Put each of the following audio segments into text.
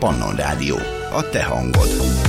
Pannon Rádió, a te hangod.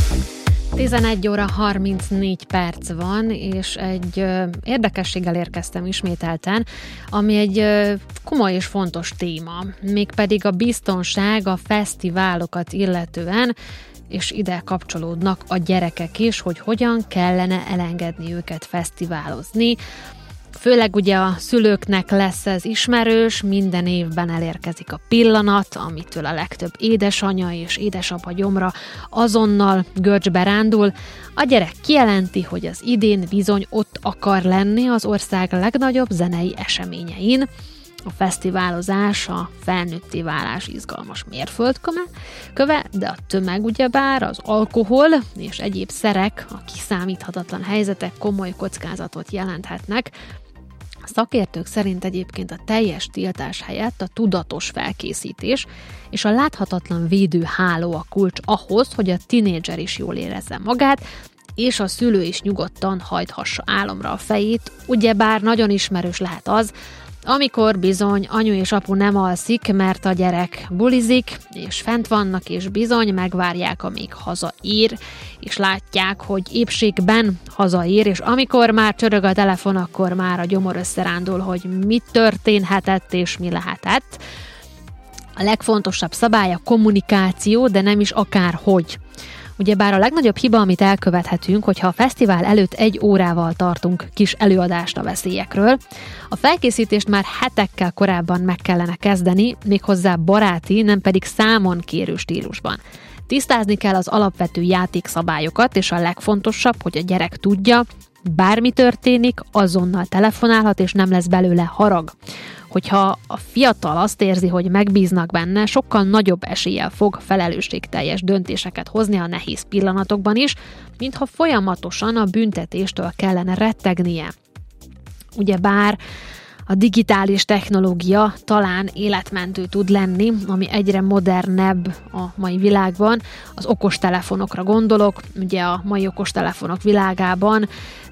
11 óra 34 perc van, és egy érdekességgel érkeztem ismételten, ami egy komoly és fontos téma, mégpedig a biztonság a fesztiválokat illetően, és ide kapcsolódnak a gyerekek is, hogy hogyan kellene elengedni őket fesztiválozni. Főleg ugye a szülőknek lesz ez ismerős, minden évben elérkezik a pillanat, amitől a legtöbb édesanya és édesapa gyomra azonnal görcsbe rándul. A gyerek kijelenti, hogy az idén bizony ott akar lenni az ország legnagyobb zenei eseményein. A fesztiválozás, a felnőtté válás izgalmas mérföldköve, de a tömeg ugyebár, az alkohol és egyéb szerek, a kiszámíthatatlan helyzetek komoly kockázatot jelenthetnek. A szakértők szerint egyébként a teljes tiltás helyett a tudatos felkészítés és a láthatatlan védőháló a kulcs ahhoz, hogy a tinédzser is jól érezze magát, és a szülő is nyugodtan hajthassa álomra a fejét, ugyebár nagyon ismerős lehet az, amikor bizony anyu és apu nem alszik, mert a gyerek bulizik, és fent vannak, és bizony megvárják, amíg hazaér, és látják, hogy épségben hazaér, és amikor már csörög a telefon, akkor már a gyomor összerándul, hogy mi történhetett, és mi lehetett. A legfontosabb szabály a kommunikáció, de nem is akárhogy. Ugyebár a legnagyobb hiba, amit elkövethetünk, hogyha a fesztivál előtt 1 órával tartunk kis előadást a veszélyekről, a felkészítést már hetekkel korábban meg kellene kezdeni, méghozzá baráti, nem pedig számon kérő stílusban. Tisztázni kell az alapvető játékszabályokat, és a legfontosabb, hogy a gyerek tudja, bármi történik, azonnal telefonálhat, és nem lesz belőle harag. Hogyha a fiatal azt érzi, hogy megbíznak benne, sokkal nagyobb eséllyel fog felelősségteljes döntéseket hozni a nehéz pillanatokban is, mintha folyamatosan a büntetéstől kellene rettegnie. Ugyebár a digitális technológia talán életmentő tud lenni, ami egyre modernebb a mai világban. Az okostelefonokra gondolok, ugye a mai okostelefonok világában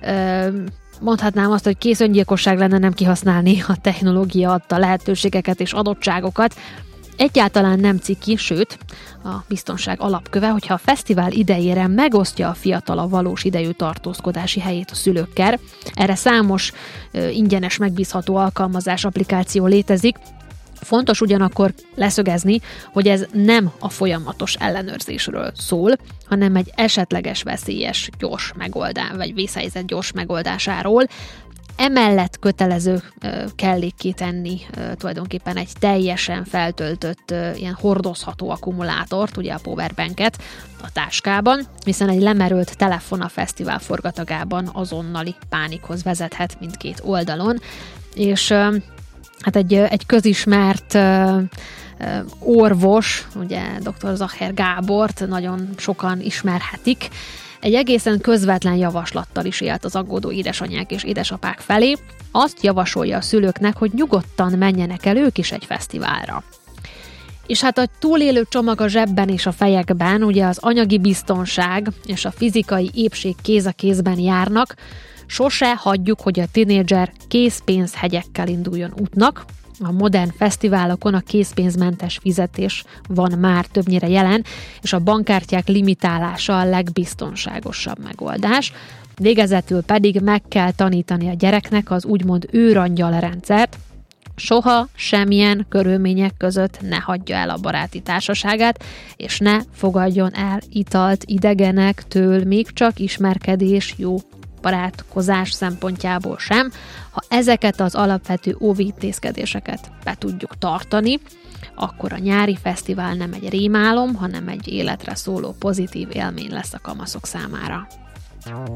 mondhatnám azt, hogy kész öngyilkosság lenne nem kihasználni a technológia adta lehetőségeket és adottságokat. Egyáltalán nem ciki, sőt, a biztonság alapköve, hogyha a fesztivál idejére megosztja a fiatal a valós idejű tartózkodási helyét a szülőkkel. Erre számos ingyenes, megbízható alkalmazás, applikáció létezik. Fontos ugyanakkor leszögezni, hogy ez nem a folyamatos ellenőrzésről szól, hanem egy esetleges veszélyes gyors megoldás, vagy vészhelyzet gyors megoldásáról. Emellett kötelező kellékké tenni tulajdonképpen egy teljesen feltöltött, ilyen hordozható akkumulátort, ugye a powerbanket a táskában, hiszen egy lemerült telefon a fesztivál forgatagában azonnali pánikhoz vezethet mindkét oldalon, és hát egy közismert orvos, ugye dr. Zacher Gábort nagyon sokan ismerhetik, egy egészen közvetlen javaslattal is élt az aggódó édesanyák és édesapák felé. Azt javasolja a szülőknek, hogy nyugodtan menjenek el ők is egy fesztiválra. És hát a túlélő csomag a zsebben és a fejekben, ugye az anyagi biztonság és a fizikai épség kéz a kézben járnak, sose hagyjuk, hogy a tinédzser készpénzhegyekkel induljon útnak. A modern fesztiválokon a készpénzmentes fizetés van már többnyire jelen, és a bankkártyák limitálása a legbiztonságosabb megoldás. Végezetül pedig meg kell tanítani a gyereknek az úgymond őrangyal rendszert. Soha, semmilyen körülmények között ne hagyja el a baráti társaságát, és ne fogadjon el italt idegenektől, még csak ismerkedés, jó barátkozás szempontjából sem. Ha ezeket az alapvető óvintézkedéseket be tudjuk tartani, akkor a nyári fesztivál nem egy rémálom, hanem egy életre szóló pozitív élmény lesz a kamaszok számára.